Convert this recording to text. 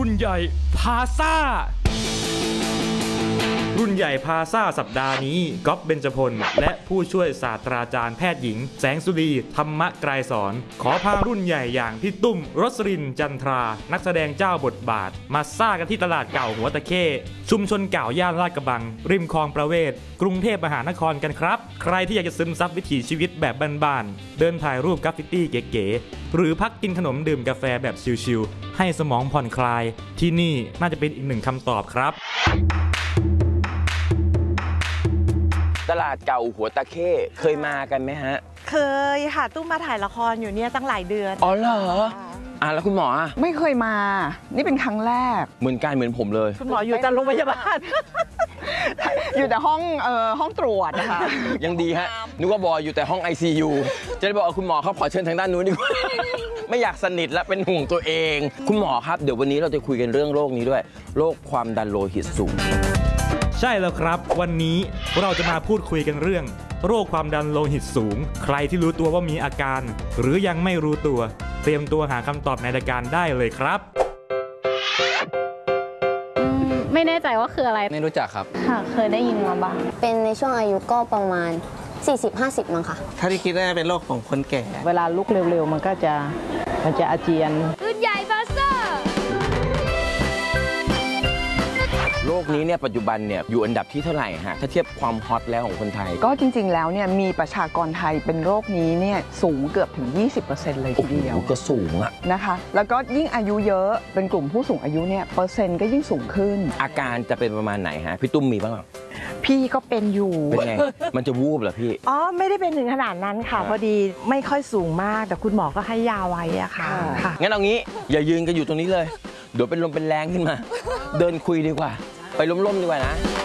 รุ่นใหญ่พาซ่ารุ่นใหญ่พาซ่าสัปดาห์นี้ก๊อฟเบญจพลและผู้ช่วยศาสตราจารย์แพทย์หญิงแสงสุรีธรรมไกรสอนขอพารุ่นใหญ่อย่างพี่ตุ้มรสรินจันทรานักแสดงเจ้าบทบาทมาซ่ากันที่ตลาดเก่าหัวตะเข้ชุมชนเก่าย่านลาดกระบังริมคลองประเวศกรุงเทพมหานครกันครับใครที่อยากจะซึมซับวิถีชีวิตแบบบ้านๆเดินถ่ายรูปกราฟฟิตี้เก๋ๆหรือพักกินขนมดื่มกาแฟแบบชิลๆให้สมองผ่อนคลายที่นี่น่าจะเป็นอีกหนึ่งคำตอบครับตลาดเก่าหัวตะเข้เคยมากันไหมฮะเคยค่ะตุ้มมาถ่ายละครอยู่เนี่ยตั้งหลายเดือนอ๋อเหรอแล้วคุณหมอไม่เคยมานี่เป็นครั้งแรกเหมือนกันเหมือนผมเลยคุณหมออยู่แต่โรงพยาบาลอยู่แต่ห้องตรวจนะคะยังดีฮะนึกว่าบอยอยู่แต่ห้อง ICU จะได้บอกคุณหมอครับขอเชิญทางด้านนู้นดีกว่าไม่อยากสนิทและเป็นห่วงตัวเองคุณหมอครับเดี๋ยววันนี้เราจะคุยกันเรื่องโรคนี้ด้วยโรคความดันโลหิตสูงใช่แล้วครับวันนี้เราจะมาพูดคุยกันเรื่องโรคความดันโลหิตสูงใครที่รู้ตัวว่ามีอาการหรือยังไม่รู้ตัวเตรียมตัวหาคำตอบในรายการได้เลยครับไม่แน่ใจว่าคืออะไรไม่รู้จักครับค่ะเคยได้ยินมาบ้างเป็นในช่วงอายุก็ประมาณ 40-50 มั้งค่ะถ้าที่คิดว่าเป็นโรคของคนแก่เวลาลุกเร็วๆมันจะอาเจียนรุ่นใหญ่พาซ่าโรคนี้เนี่ยปัจจุบันเนี่ยอยู่อันดับที่เท่าไหร่ฮะถ้าเทียบความฮอตแล้วของคนไทยก็จริงๆแล้วเนี่ยมีประชากรไทยเป็นโรคนี้เนี่ยสูงเกือบถึง 20% เลยทีเดียวก็สูงอะนะคะแล้วก็ยิ่งอายุเยอะเป็นกลุ่มผู้สูงอายุเนี่ยเปอร์เซ็นต์ก็ยิ่งสูงขึ้นอาการจะเป็นประมาณไหนฮะพี่ตุ้มมีบ้างหรอพี่ก็เป็นอยู่เป็นไงมันจะวูบเหรอพี่ไม่ได้เป็นถึงขนาดนั้นค่ะพอดีไม่ค่อยสูงมากแต่คุณหมอก็ให้ยาไว้อะค่ะงั้นเอางี้อย่ายืนกันอยู่ตรงนี้เลยเดี๋ยวเป็นลมเป็นแรงขึ้นมาเดินคุยดีกว่าไปล้มๆดีกว่านะ